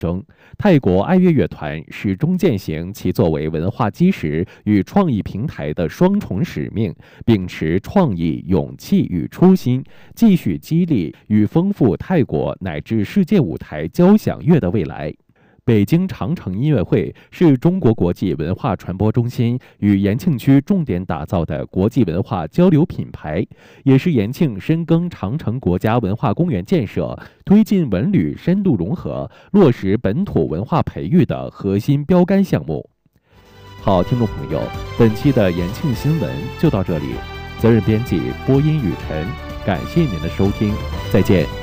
泰国爱乐乐团始终践行其作为文化基石与创意平台的双重使命，秉持创意、勇气与初心，继续激励与丰富泰国乃至世界舞台交响乐的未来。北京长城音乐会是中国国际文化传播中心与延庆区重点打造的国际文化交流品牌，也是延庆深耕长城国家文化公园建设、推进文旅深度融合、落实本土文化培育的核心标杆项目。好，听众朋友，本期的延庆新闻就到这里，责任编辑播音雨晨，感谢您的收听，再见。